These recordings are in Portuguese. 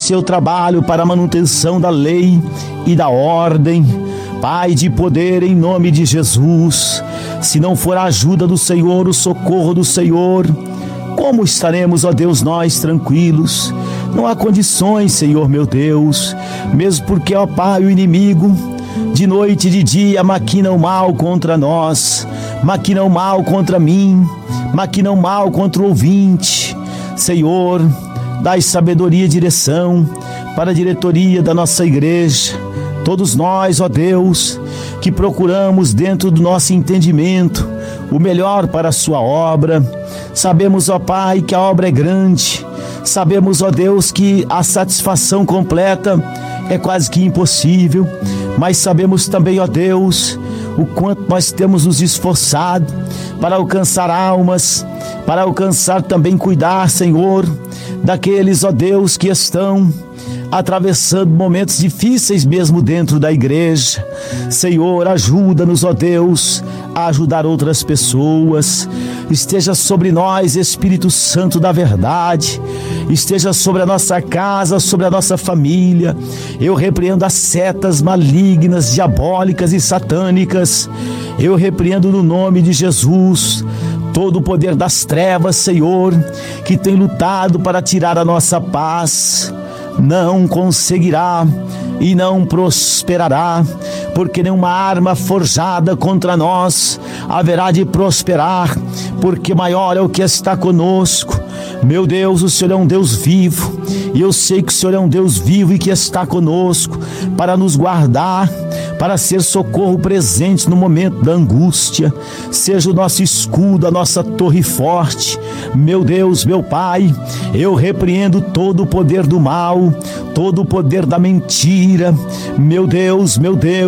seu trabalho para a manutenção da lei e da ordem. Pai de poder, em nome de Jesus, se não for a ajuda do Senhor, o socorro do Senhor, como estaremos, ó Deus, nós tranquilos? Não há condições, Senhor meu Deus, mesmo porque, ó Pai, o inimigo de noite e de dia maquina o mal contra nós, maquina o mal contra mim, maquina o mal contra o ouvinte. Senhor, dai sabedoria e direção para a diretoria da nossa igreja. Todos nós, ó Deus, que procuramos dentro do nosso entendimento o melhor para a sua obra. Sabemos, ó Pai, que a obra é grande. Sabemos, ó Deus, que a satisfação completa é quase que impossível. Mas sabemos também, ó Deus, o quanto nós temos nos esforçado para alcançar almas, para alcançar também, cuidar, Senhor, daqueles, ó Deus, que estão atravessando momentos difíceis mesmo dentro da igreja. Senhor, ajuda-nos, ó Deus, a ajudar outras pessoas. Esteja sobre nós, Espírito Santo da verdade. Esteja sobre a nossa casa, sobre a nossa família. Eu repreendo as setas malignas, diabólicas e satânicas. Eu repreendo no nome de Jesus todo o poder das trevas, Senhor, que tem lutado para tirar a nossa paz. Não conseguirá e não prosperará, porque nenhuma arma forjada contra nós haverá de prosperar, porque maior é o que está conosco. Meu Deus, o Senhor é um Deus vivo, e eu sei que o Senhor é um Deus vivo e que está conosco para nos guardar, para ser socorro presente no momento da angústia. Seja o nosso escudo, a nossa torre forte. Meu Deus, meu Pai, eu repreendo todo o poder do mal, todo o poder da mentira. Meu Deus,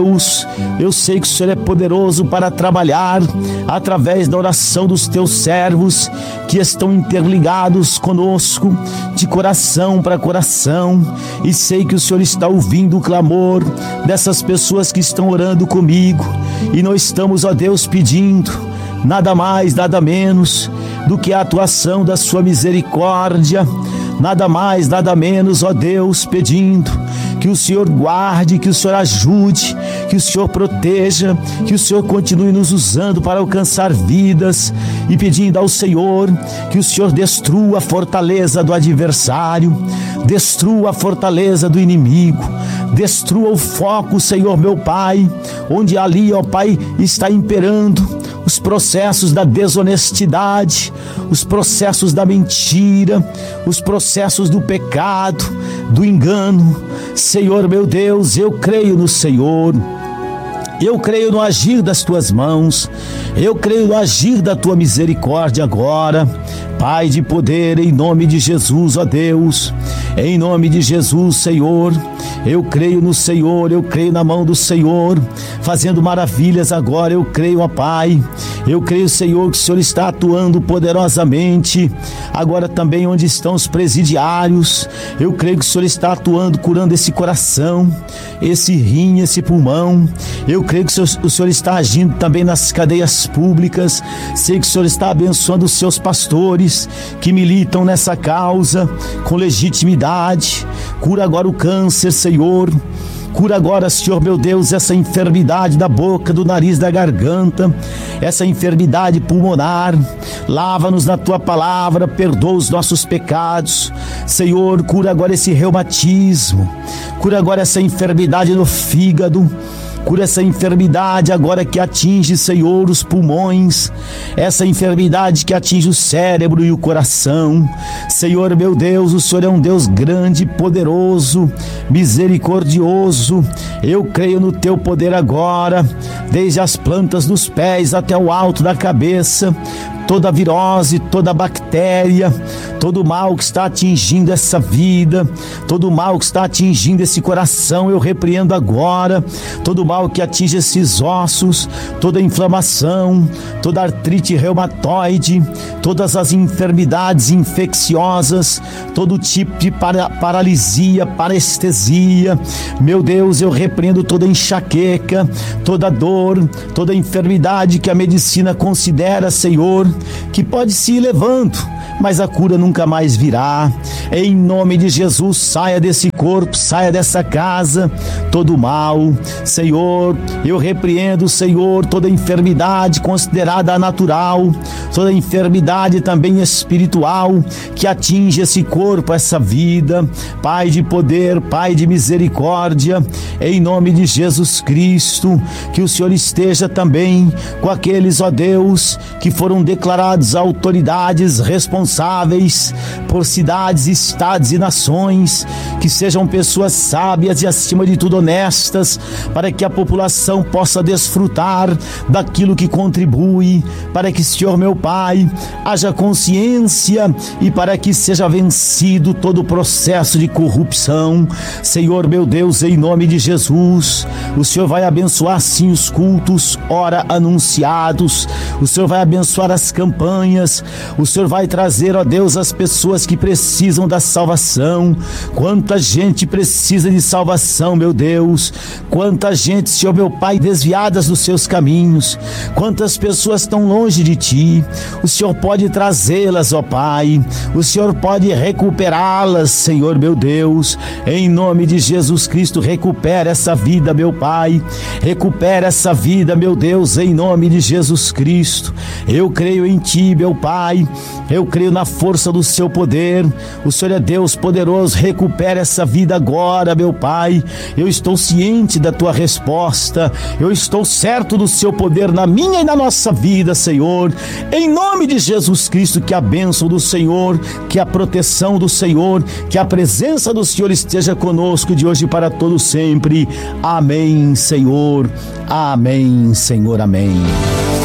eu sei que o Senhor é poderoso para trabalhar através da oração dos teus servos que estão interligados conosco de coração para coração, e sei que o Senhor está ouvindo o clamor dessas pessoas que estão orando comigo, e nós estamos, ó Deus, pedindo nada mais, nada menos do que a atuação da sua misericórdia, nada mais, nada menos, ó Deus, pedindo que o Senhor guarde, que o Senhor ajude, que o Senhor proteja, que o Senhor continue nos usando para alcançar vidas, e pedindo ao Senhor que o Senhor destrua a fortaleza do adversário, destrua a fortaleza do inimigo, destrua o foco, Senhor meu Pai, onde ali, ó Pai, está imperando os processos da desonestidade, os processos da mentira, os processos do pecado, do engano. Senhor meu Deus, eu creio no Senhor, eu creio no agir das tuas mãos, eu creio no agir da tua misericórdia agora. Pai de poder, em nome de Jesus, ó Deus, em nome de Jesus, Senhor, eu creio no Senhor, eu creio na mão do Senhor, fazendo maravilhas agora. Eu creio, ó Pai, eu creio, Senhor, que o Senhor está atuando poderosamente, agora também onde estão os presidiários. Eu creio que o Senhor está atuando, curando esse coração, esse rim, esse pulmão. Eu creio que o Senhor está agindo também nas cadeias públicas. Sei que o Senhor está abençoando os seus pastores que militam nessa causa com legitimidade. Cura agora o câncer, Senhor. Cura agora, Senhor meu Deus, essa enfermidade da boca, do nariz, da garganta, essa enfermidade pulmonar. Lava-nos na tua palavra, perdoa os nossos pecados. Senhor, cura agora esse reumatismo, cura agora essa enfermidade no fígado. Cura essa enfermidade agora que atinge, Senhor, os pulmões, essa enfermidade que atinge o cérebro e o coração. Senhor meu Deus, o Senhor é um Deus grande, poderoso, misericordioso. Eu creio no teu poder agora, desde as plantas dos pés até o alto da cabeça. Toda virose, toda bactéria, todo mal que está atingindo essa vida, todo mal que está atingindo esse coração, eu repreendo agora. Todo mal que atinge esses ossos, toda inflamação, toda artrite reumatoide, todas as enfermidades infecciosas, todo tipo de paralisia, parestesia. Meu Deus, eu repreendo toda enxaqueca, toda dor, toda enfermidade que a medicina considera, Senhor, que pode se ir levando, mas a cura nunca mais virá. Em nome de Jesus, saia desse corpo, saia dessa casa, todo mal. Senhor, eu repreendo, Senhor, toda enfermidade considerada natural, toda enfermidade também espiritual que atinge esse corpo, essa vida. Pai de poder, Pai de misericórdia, em nome de Jesus Cristo, que o Senhor esteja também com aqueles, ó Deus, que foram declarados autoridades responsáveis por cidades, estados e nações, que sejam pessoas sábias e acima de tudo honestas, para que a população possa desfrutar daquilo que contribui, para que, Senhor meu Pai, haja consciência e para que seja vencido todo o processo de corrupção. Senhor meu Deus, em nome de Jesus, o Senhor vai abençoar sim os cultos, ora anunciados, o Senhor vai abençoar as campanhas, o Senhor vai trazer, ó Deus, as pessoas que precisam da salvação. Quanta gente precisa de salvação, meu Deus, quanta gente, Senhor meu Pai, desviadas dos seus caminhos, quantas pessoas estão longe de Ti. O Senhor pode trazê-las, ó Pai, o Senhor pode recuperá-las, Senhor meu Deus, em nome de Jesus Cristo. Recupera essa vida, meu Pai, recupera essa vida, meu Deus, em nome de Jesus Cristo. Eu creio em Ti, meu Pai, eu creio na força do Seu poder. O Senhor é Deus poderoso, recupera essa vida agora, meu Pai. Eu estou ciente da Tua resposta, eu estou certo do Seu poder na minha e na nossa vida, Senhor, em nome de Jesus Cristo. Que a bênção do Senhor, que a proteção do Senhor, que a presença do Senhor esteja conosco de hoje para todo sempre. Amém, Senhor. Amém, Senhor. Amém.